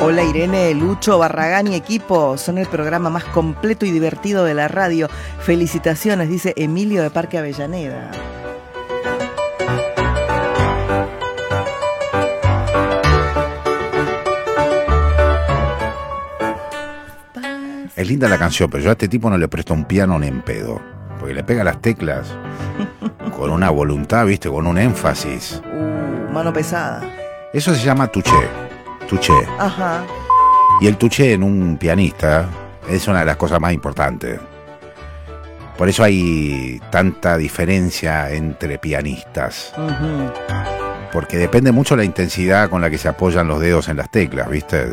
Hola Irene, Lucho, Barragán y equipo, son el programa más completo y divertido de la radio. Felicitaciones, dice Emilio de Parque Avellaneda. Es linda la canción, pero yo a este tipo no le presto un piano ni en pedo, porque le pega las teclas con una voluntad, ¿viste? Con un énfasis. Mano pesada. Eso se llama touché. Touché. Ajá. Y el touché en un pianista es una de las cosas más importantes. Por eso hay tanta diferencia entre pianistas. Uh-huh. Porque depende mucho la intensidad con la que se apoyan los dedos en las teclas, ¿viste?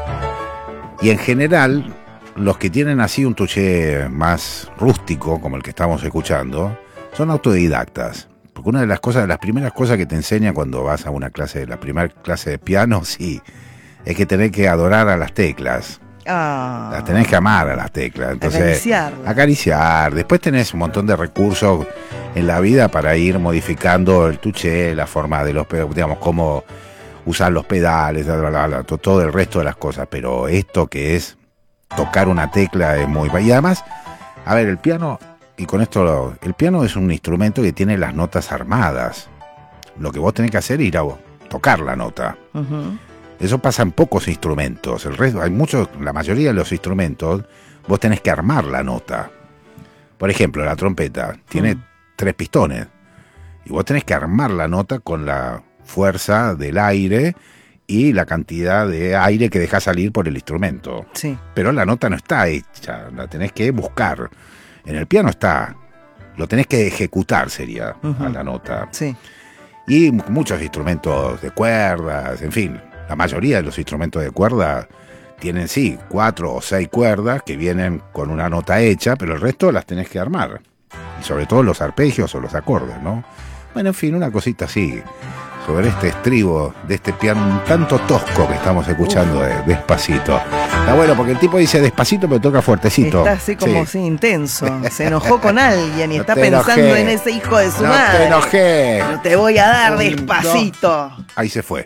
Y en general, los que tienen así un touché más rústico, como el que estamos escuchando, son autodidactas. Porque una de las primeras cosas que te enseña cuando vas a la primera clase de piano, sí, es que tenés que adorar a las teclas. Las tenés que amar a las teclas. Entonces, acariciar. Después tenés un montón de recursos en la vida para ir modificando el touché, la forma de los pedales, digamos, cómo usar los pedales, todo el resto de las cosas. Pero esto que es tocar una tecla es muy... Y además, a ver, el piano, y con esto, el piano es un instrumento que tiene las notas armadas. Lo que vos tenés que hacer es ir a tocar la nota. Uh-huh. Eso pasa en pocos instrumentos. El resto, la mayoría de los instrumentos, vos tenés que armar la nota. Por ejemplo, la trompeta tiene 3 pistones. Y vos tenés que armar la nota con la fuerza del aire y la cantidad de aire que dejás salir por el instrumento. Sí. Pero la nota no está hecha, la tenés que buscar. En el piano está. Lo tenés que ejecutar, sería, a la nota. Sí. Y muchos instrumentos de cuerdas, en fin. La mayoría de los instrumentos de cuerda tienen, sí, 4 o 6 cuerdas que vienen con una nota hecha, pero el resto las tenés que armar. Y sobre todo los arpegios o los acordes, ¿no? Bueno, en fin, una cosita así sobre este estribo de este piano un tanto tosco que estamos escuchando Despacito. Está bueno porque el tipo dice despacito pero toca fuertecito. Está así como sí, intenso. Se enojó con alguien y está pensando en ese hijo de su madre. No te enojé. No te voy a dar despacito. No. Ahí se fue.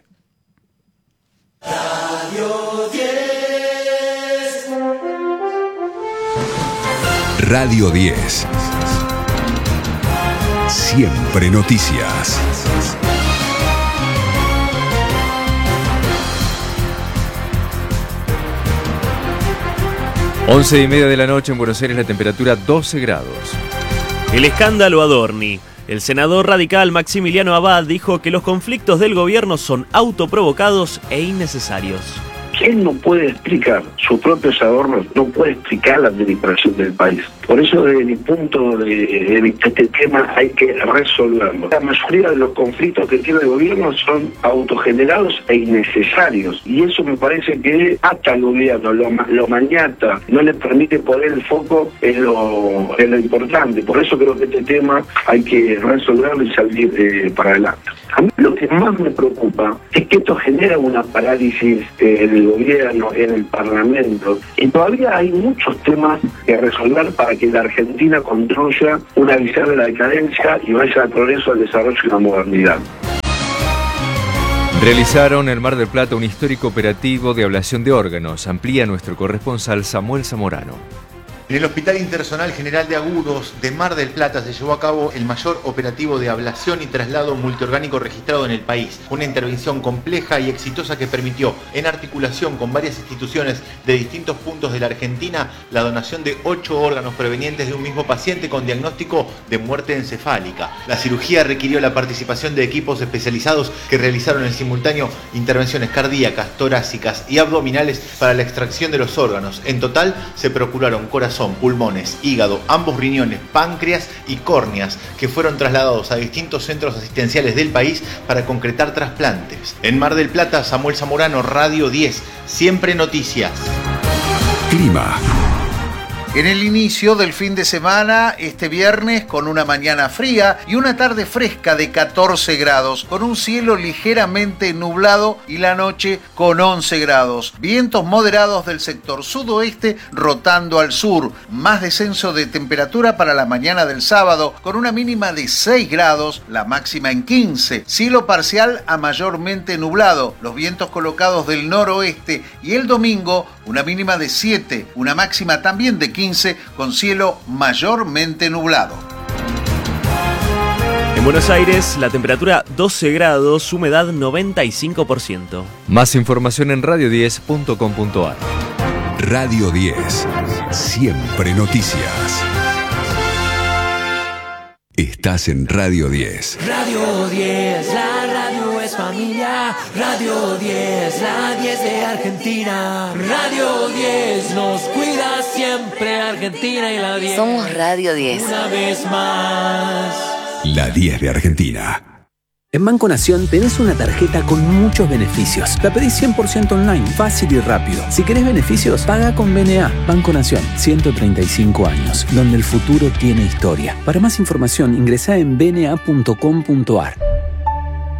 Radio 10. Radio 10. Siempre noticias. Once y media de la noche en Buenos Aires, la temperatura 12 grados. El escándalo Adorni. El senador radical Maximiliano Abad dijo que los conflictos del gobierno son autoprovocados e innecesarios. ¿Quién no puede explicar sus propios adornos? No puede explicar la administración del país. Por eso, desde mi punto de vista, este tema hay que resolverlo. La mayoría de los conflictos que tiene el gobierno son autogenerados e innecesarios. Y eso me parece que ata al gobierno, lo maniata, no le permite poner el foco en lo importante. Por eso creo que este tema hay que resolverlo y salir para adelante. A mí lo que más me preocupa es que esto genera una parálisis en el gobierno, en el Parlamento, y todavía hay muchos temas que resolver para que la Argentina construya una visión de la decadencia y vaya al progreso, al desarrollo y la modernidad. Realizaron en Mar del Plata un histórico operativo de ablación de órganos. Amplía nuestro corresponsal Samuel Zamorano. En el Hospital Intersonal General de Agudos de Mar del Plata se llevó a cabo el mayor operativo de ablación y traslado multiorgánico registrado en el país. Una intervención compleja y exitosa que permitió, en articulación con varias instituciones de distintos puntos de la Argentina, la donación de 8 órganos provenientes de un mismo paciente con diagnóstico de muerte encefálica. La cirugía requirió la participación de equipos especializados que realizaron en simultáneo intervenciones cardíacas, torácicas y abdominales para la extracción de los órganos. En total se procuraron corazón, pulmones, hígado, ambos riñones, páncreas y córneas, que fueron trasladados a distintos centros asistenciales del país para concretar trasplantes. En Mar del Plata, Samuel Zamorano, Radio 10, Siempre Noticias. Clima. En el inicio del fin de semana, este viernes, con una mañana fría y una tarde fresca de 14 grados, con un cielo ligeramente nublado y la noche con 11 grados. Vientos moderados del sector sudoeste rotando al sur. Más descenso de temperatura para la mañana del sábado, con una mínima de 6 grados, la máxima en 15. Cielo parcial a mayormente nublado. Los vientos colocados del noroeste y el domingo, una mínima de 7, una máxima también de 15, con cielo mayormente nublado. En Buenos Aires, la temperatura 12 grados, humedad 95%. Más información en radio10.com.ar. Radio 10. Siempre noticias. Estás en Radio 10. Radio 10, la radio es familia. Radio 10, la 10 de Argentina. Radio 10 nos cuida siempre, Argentina y la 10. Somos Radio 10. Una vez más. La 10 de Argentina. En Banco Nación tenés una tarjeta con muchos beneficios. La pedís 100% online, fácil y rápido. Si querés beneficios, paga con BNA. Banco Nación, 135 años, donde el futuro tiene historia. Para más información, ingresá en bna.com.ar.